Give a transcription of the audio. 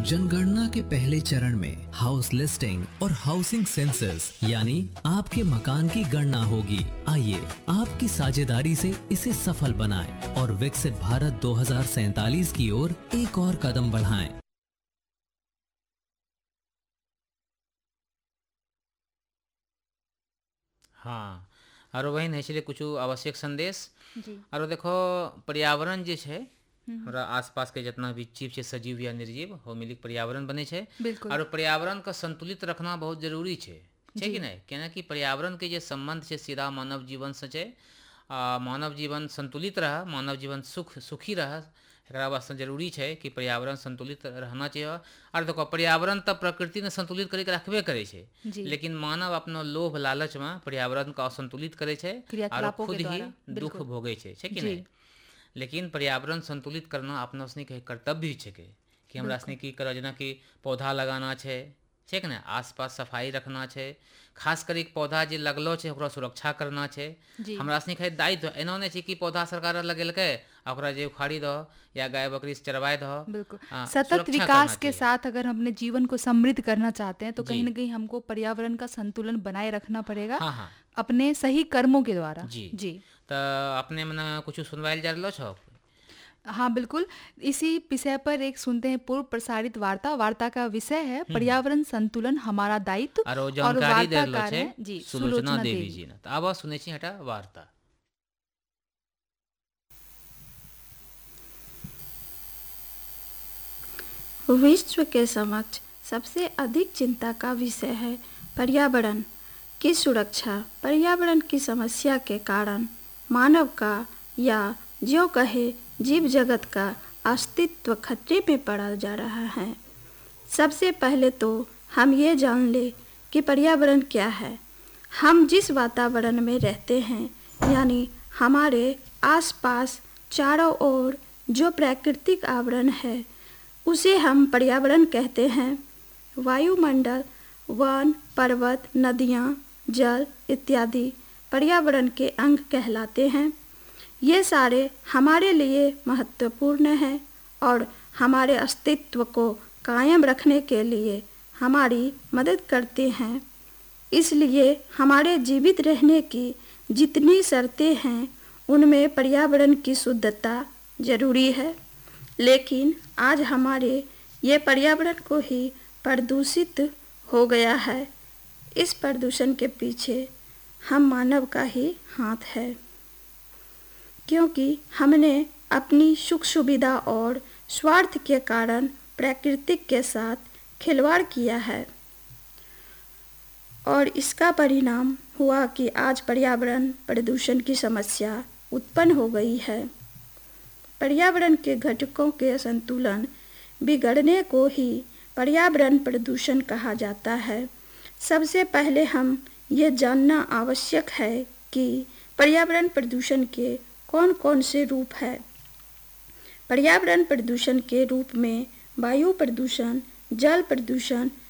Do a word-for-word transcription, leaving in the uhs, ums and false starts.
जनगणना के पहले चरण में हाउस लिस्टिंग और हाउसिंग सेंसस यानी आपके मकान की गणना होगी। आइए आपकी साझेदारी से इसे सफल बनाएं और विकसित भारत दो हज़ार सैंतालीस की ओर एक और कदम बढ़ाएं। हाँ और वही नहीं छे कुछ आवश्यक संदेश जी और देखो पर्यावरण जे छे हमरा आसपास के जितना भी जीव छे सजीव या निर्जीव हो मिली के पर्यावरण बने छे बिल्कुल और पर्यावरण का संतुलित रखना बहुत जरूरी छे छे जी कि नहीं केना कि पर्यावरण के जे संबंध छे सीधा मानव जीवन से छे आ, मानव जीवन संतुलित रह मानव जीवन सुख सुखी रह एकरा वास्ते जरूरी छे कि पर्यावरण संतुलित रहना चाहिए। और देखो पर्यावरण तो प्रकृति ने संतुलित करके रखबे करे छे जी लेकिन मानव अपना लोभ लालच में पर्यावरण का असंतुलित करे छे और क्रियाकलापों के खुद ही द्वारा दुख बिल्कुल भोगे छे छे कि जी नहीं। लेकिन पर्यावरण संतुलित करना अपना सनी के कर्तव्य छे के कि हमरा बिल्कुल सनी की करो जना कि पौधा लगाना छे छे कि ना आसपास सफाई रखना छे खास करी के पौधा जे लगलो छे ओकरा सुरक्षा करना छे जी हमरा सनी के दायित्व एना नहीं छे कि पौधा सरकार लगेलकै आ ओकरा जे उखाड़ी दो या गाय बकरी से चरवाए दो बिल्कुल आ, सतत सुरक्षा विकास करना के चाहिए। साथ अगर हम अपने जीवन को समृद्ध करना चाहते हैं तो जी कहीं ना कहीं हमको पर्यावरण का संतुलन बनाए रखना पड़ेगा हाँ हाँ अपने सही कर्मों के द्वारा। जी जी तो अपने मने कुछ सुनवाइल जा रहलो छो। हाँ बिल्कुल इसी विषय पर एक सुनते हैं पूर्व प्रसारित वार्ता। वार्ता का विषय है हम्म, पर्यावरण संतुलन हमारा दायित्व और वो और जानकारी दे रहलो वार्ताकार छे हैं जी सुलोचना देवी देवी। जी ने। तो अब सुने छी हटा वार्ता। विश्व के समक्ष सबसे अधिक चिंता का विषय है पर्यावरण की सुरक्षा। पर्यावरण की समस्या के कारण मानव का या जो कहे जीव जगत का अस्तित्व खतरे में पड़ा जा रहा है। सबसे पहले तो हम ये जान ले कि पर्यावरण क्या है। हम जिस वातावरण में रहते हैं यानी हमारे आसपास चारों ओर जो प्राकृतिक आवरण है उसे हम पर्यावरण कहते हैं। वायुमंडल वन पर्वत नदियाँ जल इत्यादि पर्यावरण के अंग कहलाते हैं। ये सारे हमारे लिए महत्वपूर्ण हैं और हमारे अस्तित्व को कायम रखने के लिए हमारी मदद करते हैं। इसलिए हमारे जीवित रहने की जितनी शर्तें हैं उनमें पर्यावरण की शुद्धता जरूरी है। लेकिन आज हमारे ये पर्यावरण को ही प्रदूषित हो गया है। इस प्रदूषण के पीछे हम मानव का ही हाथ है क्योंकि हमने अपनी सुख सुविधा और स्वार्थ के कारण प्रकृति के साथ खिलवाड़ किया है और इसका परिणाम हुआ कि आज पर्यावरण प्रदूषण की समस्या उत्पन्न हो गई है। पर्यावरण के घटकों के संतुलन बिगड़ने को ही पर्यावरण प्रदूषण कहा जाता है। सबसे पहले हम ये जानना आवश्यक है कि पर्यावरण प्रदूषण के कौन कौन से रूप हैं। पर्यावरण प्रदूषण के रूप में वायु प्रदूषण जल प्रदूषण